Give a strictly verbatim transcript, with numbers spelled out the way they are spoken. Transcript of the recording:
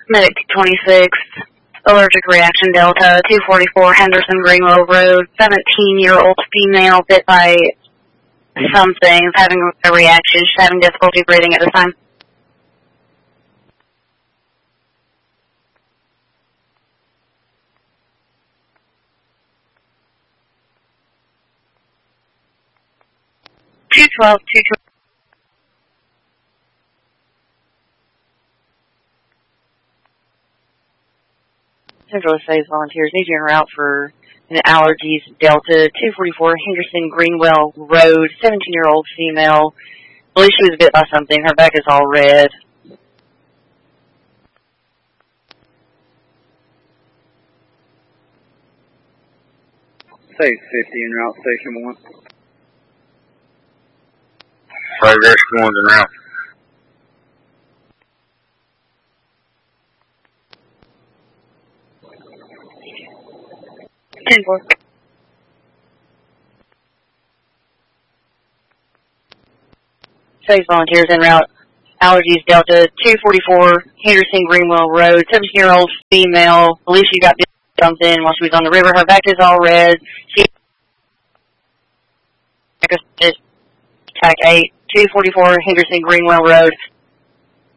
Medic twenty-six, allergic reaction Delta, two forty-four Henderson Greenwell Road, seventeen-year-old female bit by something, having a reaction. She's having difficulty breathing at this time. two twelve, two twelve. Central Estates volunteers need you en route for an allergies Delta, two forty-four Henderson Greenwell Road, seventeen-year-old female. I believe she was bit by something. Her back is all red. Stage fifty en route, station one. Progress one's en route. ten four. Stage volunteers en route. Allergies Delta, two forty-four Henderson Greenwell Road, seventeen-year-old female. I believe she got bit by something while she was on the river. Her back is all red. She attack eight, two forty-four Henderson Greenwell Road,